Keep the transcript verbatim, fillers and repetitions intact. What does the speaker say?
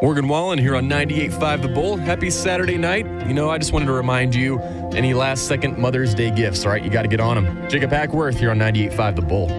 Morgan Wallen here on ninety-eight point five The Bull. Happy Saturday night. You know, I just wanted to remind you, any last-second Mother's Day gifts, all right? You got to get on them. Jacob Hackworth here on ninety-eight point five The Bull.